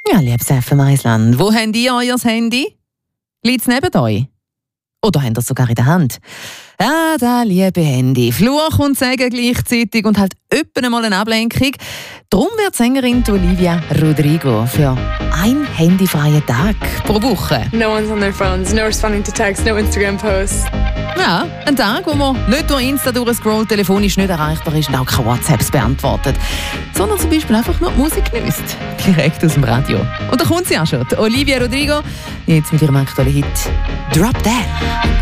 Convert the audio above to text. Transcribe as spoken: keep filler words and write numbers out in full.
Ja, liebes F M Eisland, wo habt ihr euer Handy? Liegt es neben euch? Oder habt ihr es sogar in der Hand? Ah, das liebe Handy. Fluch und Segen gleichzeitig und halt öppen mal eine Ablenkung. Darum wird Sängerin Olivia Rodrigo für einen handyfreien Tag pro Woche. No one's on their phones, no responding to texts, no Instagram posts. Ja, ein Tag, wo man nicht durch Insta durchscrollt, telefonisch nicht erreichbar ist und auch keine WhatsApps beantwortet, sondern zum Beispiel einfach nur Musik genießt. Direkt aus dem Radio. Und da kommt sie auch schon, Olivia Rodrigo, jetzt mit ihrem aktuellen Hit «Drop That».